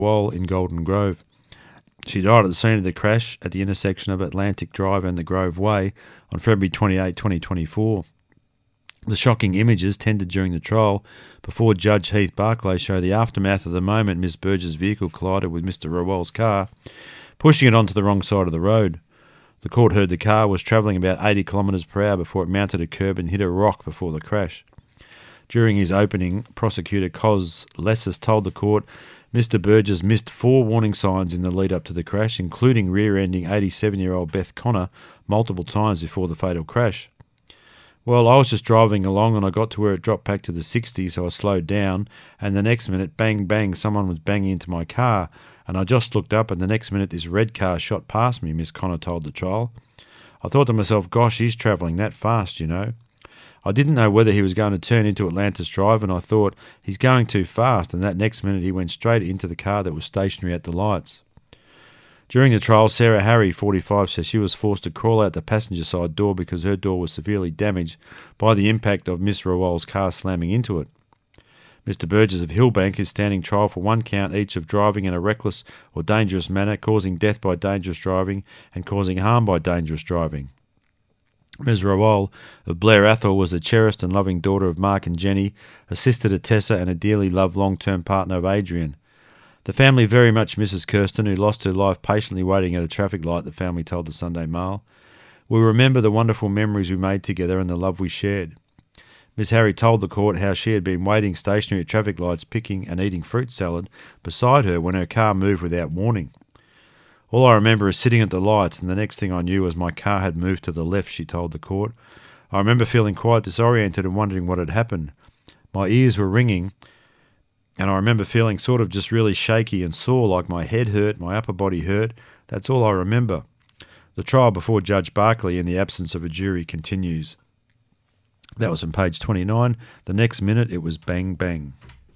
Wall in Golden Grove. She died at the scene of the crash at the intersection of Atlantic Drive and the Grove Way on February 28, 2024. The shocking images tendered during the trial before Judge Heath Barclay show the aftermath of the moment Miss Burgess' vehicle collided with Mr. Rawal's car, pushing it onto the wrong side of the road. The court heard the car was travelling about 80 kilometres per hour before it mounted a curb and hit a rock before the crash. During his opening, prosecutor Cos Lessis told the court Mr. Burgess missed 4 warning signs in the lead-up to the crash, including rear-ending 87-year-old Beth Connor multiple times before the fatal crash. Well, I was just driving along and I got to where it dropped back to the 60, so I slowed down, and the next minute, bang, bang, someone was banging into my car, and I just looked up and the next minute this red car shot past me, Miss Connor told the trial. I thought to myself, gosh, he's travelling that fast, you know. I didn't know whether he was going to turn into Atlantis Drive, and I thought, he's going too fast, and that next minute he went straight into the car that was stationary at the lights. During the trial, Sarah Harry, 45, says she was forced to crawl out the passenger side door because her door was severely damaged by the impact of Miss Rawal's car slamming into it. Mr. Burgess of Hillbank is standing trial for 1 count each of driving in a reckless or dangerous manner, causing death by dangerous driving and causing harm by dangerous driving. Ms. Rawal of Blair Athol was the cherished and loving daughter of Mark and Jenny, a sister to Tessa and a dearly loved long-term partner of Adrian. The family very much misses Kirsten, who lost her life patiently waiting at a traffic light, the family told the Sunday Mail. We remember the wonderful memories we made together and the love we shared. Miss Harry told the court how she had been waiting stationary at traffic lights, picking and eating fruit salad beside her when her car moved without warning. All I remember is sitting at the lights, and the next thing I knew was my car had moved to the left, she told the court. I remember feeling quite disoriented and wondering what had happened. My ears were ringing, and I remember feeling sort of just really shaky and sore, like my head hurt, my upper body hurt. That's all I remember. The trial before Judge Barclay in the absence of a jury continues. That was on page 29. The next minute it was bang, bang.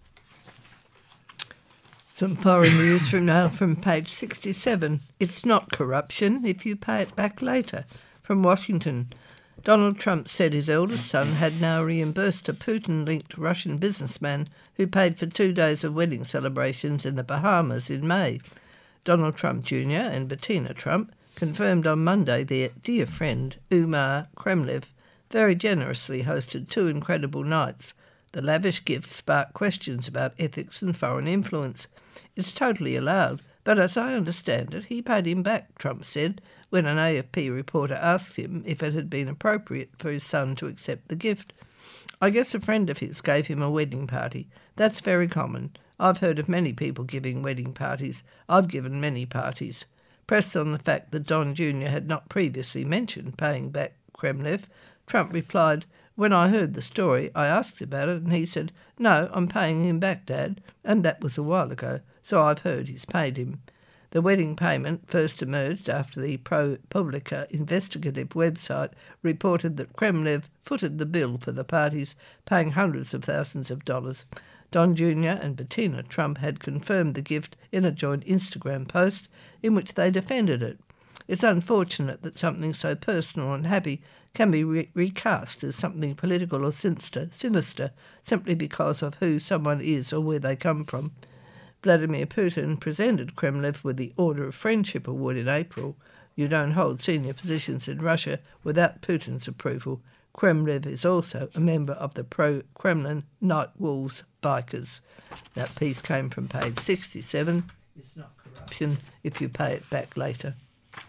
Some foreign news from page 67. It's not corruption if you pay it back later. From Washington. Donald Trump said his eldest son had now reimbursed a Putin-linked Russian businessman who paid for 2 days of wedding celebrations in the Bahamas in May. Donald Trump Jr. and Bettina Trump confirmed on Monday their dear friend, Umar Kremlev, very generously hosted 2 incredible nights. The lavish gifts sparked questions about ethics and foreign influence. It's totally allowed, but as I understand it, he paid him back, Trump said, when an AFP reporter asked him if it had been appropriate for his son to accept the gift. I guess a friend of his gave him a wedding party. That's very common. I've heard of many people giving wedding parties. I've given many parties. Pressed on the fact that Don Jr. had not previously mentioned paying back Kremlev, Trump replied, "When I heard the story, I asked about it, and he said, 'No, I'm paying him back, Dad,' and that was a while ago, so I've heard he's paid him." The wedding payment first emerged after the ProPublica investigative website reported that Kremlev footed the bill for the parties, paying hundreds of thousands of dollars. Don Jr. and Bettina Trump had confirmed the gift in a joint Instagram post in which they defended it. It's unfortunate that something so personal and happy can be recast as something political or sinister simply because of who someone is or where they come from. Vladimir Putin presented Kremlev with the Order of Friendship Award in April. You don't hold senior positions in Russia without Putin's approval. Kremlev is also a member of the pro-Kremlin Night Wolves bikers. That piece came from page 67. It's not corruption if you pay it back later.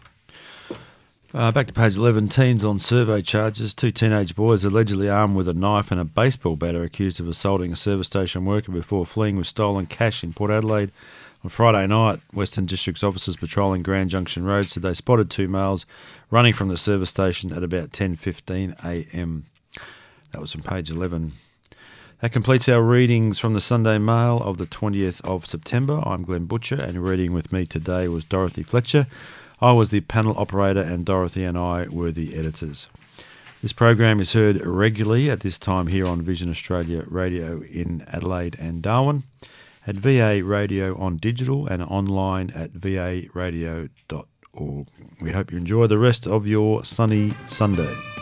Back to page 11. Teens on survey charges. 2 teenage boys allegedly armed with a knife and a baseball bat are accused of assaulting a service station worker before fleeing with stolen cash in Port Adelaide. On Friday night, Western District's officers patrolling Grand Junction Road said they spotted 2 males running from the service station at about 10:15 a.m. That was from page 11. That completes our readings from the Sunday Mail of the 20th of September. I'm Glenn Butcher, and reading with me today was Dorothy Fletcher. I was the panel operator, and Dorothy and I were the editors. This program is heard regularly at this time here on Vision Australia Radio in Adelaide and Darwin, at VA Radio on digital and online at varadio.org. We hope you enjoy the rest of your sunny Sunday.